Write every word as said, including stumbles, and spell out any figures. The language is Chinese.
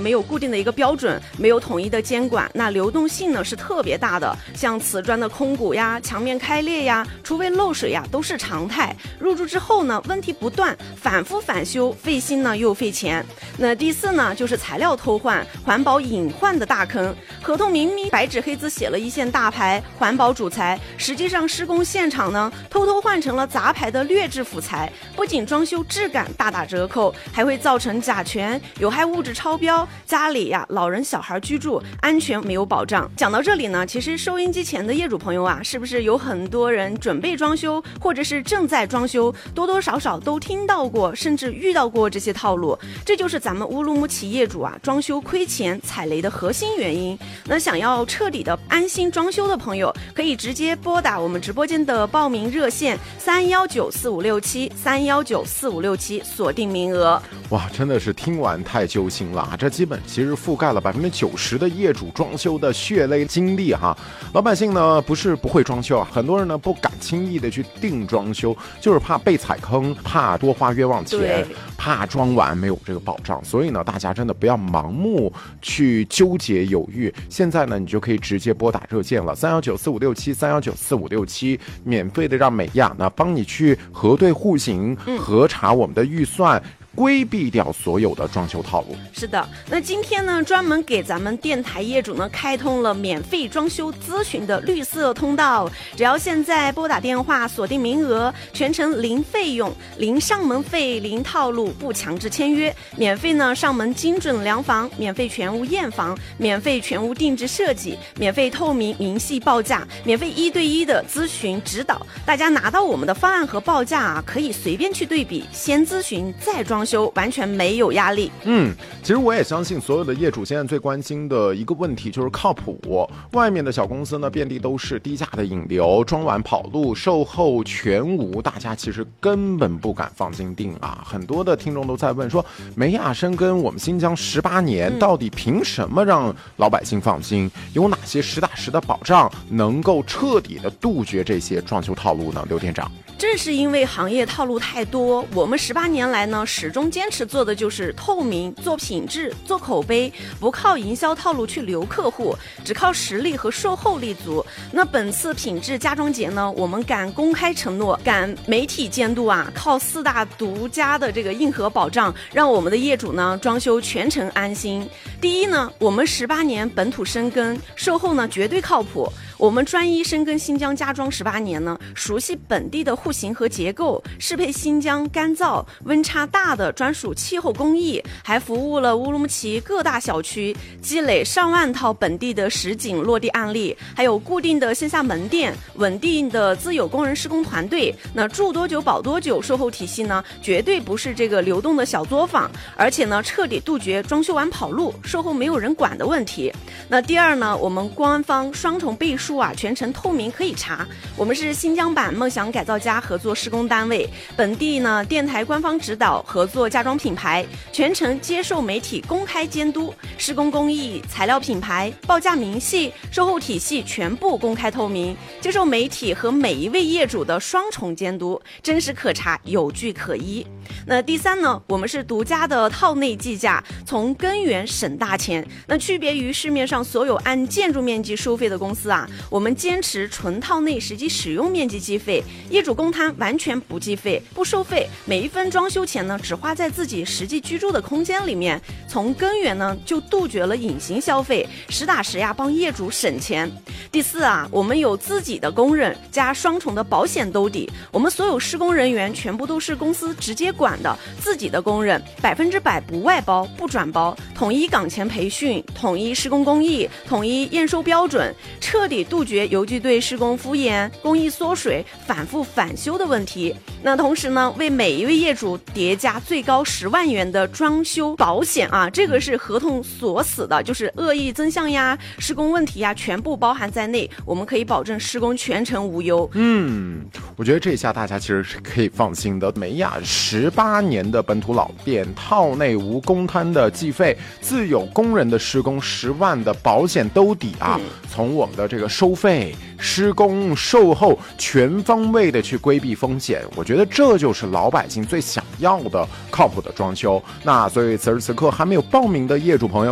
没有固定的一个标准，没有统一的监管，那流动性呢是特别大的，像瓷砖的空鼓呀、墙面开裂呀、厨卫漏水呀都是常态。入住之后呢，问题不断，反复返修，费心呢又费钱。那第四呢，就是材料偷换、环保隐患的大坑。合同明明白纸黑字写了一线大牌环保主材，实际上施工现场呢偷偷换成了杂牌的劣质辅材，不仅装修质感大打折扣，还会造成甲醛、有害物质超标，家里呀老人小孩居住安全没有保障。讲到这里呢，其实收音机前的业主朋友啊，是不是有很多人准备装修或者是正在装修，多多少少都听到过甚至遇到过这些套路？这就是咱们乌鲁木齐业主啊装修亏钱踩雷的核心原因。那想要彻底的安心装修的朋友，可以直接拨打我们直播间的报名热线三幺九四五六七三幺九四五六七，锁定名额。 哇，真的是听完太揪心了啊！这基本其实覆盖了百分之九十的业主装修的血泪经历哈。老百姓呢不是不会装修啊，很多人呢不敢轻易的去定装修，就是怕被踩坑，怕多花冤枉钱，怕装完没有这个保障。所以呢，大家真的不要盲目去纠结犹豫。现在呢，你就可以直接拨打热线了，三幺九四五六七三幺九四五六七，免费的让美亚呢帮你去核对户型，核查我们的预算。规避掉所有的装修套路。 是的，那今天呢，专门给咱们电台业主呢开通了免费装修咨询的绿色通道，只要现在拨打电话锁定名额，全程零费用、零上门费、零套路，不强制签约，免费呢上门精准量房，免费全屋验房，免费全屋定制设计，免费透明明细报价，免费一对一的咨询指导。大家拿到我们的方案和报价啊，可以随便去对比，先咨询再装修，完全没有压力。 嗯，其实我也相信所有的业主现在最关心的一个问题就是靠谱。外面的小公司呢，遍地都是低价的引流，装完跑路，售后全无，大家其实根本不敢放心定啊。很多的听众都在问说，美亚深耕我们新疆十八年、嗯，到底凭什么让老百姓放心？有哪些实打实的保障能够彻底的杜绝这些装修套路呢？刘店长。 正是因为行业套路太多，我们十八年来呢，始终坚持做的就是透明、做品质、做口碑，不靠营销套路去留客户，只靠实力和售后立足。那本次品质家装节呢，我们敢公开承诺，敢媒体监督啊，靠四大独家的这个硬核保障，让我们的业主呢装修全程安心。第一呢，我们十八年本土深耕，售后呢绝对靠谱。我们专一深耕新疆家装十八年呢，熟悉本地的户型和结构，适配新疆干燥温差大的专属气候工艺，还服务了乌鲁木齐各大小区，积累上万套本地的实景落地案例，还有固定的线下门店，稳定的自有工人施工团队。那住多久保多久，售后体系呢，绝对不是这个流动的小作坊，而且呢，彻底杜绝装修完跑路，售后没有人管的问题。那第二呢，我们官方双重背书啊，全程透明可以查。我们是新疆版梦想改造家合作施工单位，本地呢电台官方指导合作家装品牌，全程接受媒体公开监督，施工工艺、材料品牌、报价明细、售后体系全部公开透明，接受媒体和每一位业主的双重监督，真实可查，有据可依。那第三呢，我们是独家的套内计价，从根源省大钱。那区别于市面上所有按建筑面积收费的公司啊，我们坚持纯套内实际使用面积计费，业主公摊完全不计费不收费，每一分装修钱呢只花在自己实际居住的空间里面，从根源呢就杜绝了隐形消费，实打实呀帮业主省钱。第四啊，我们有自己的工人加双重的保险兜底，我们所有施工人员全部都是公司直接管的自己的工人，百分之百不外包不转包，统一岗前培训，统一施工工艺，统一验收标准，彻底杜绝邮局对施工敷衍、工艺缩水、反复返修的问题。那同时呢，为每一位业主叠加最高十万元的装修保险啊，这个是合同锁死的，就是恶意增项呀、施工问题呀，全部包含在内，我们可以保证施工全程无忧。 嗯，我觉得这下大家其实是可以放心的。美亚十八年的本土老店，套内无公摊的计费，自有工人的施工，十万的保险兜底啊，嗯、从我们的这个收费、施工、售后全方位的去规避风险，我觉得这就是老百姓最想要的靠谱的装修。那所以此时此刻还没有报名的业主朋友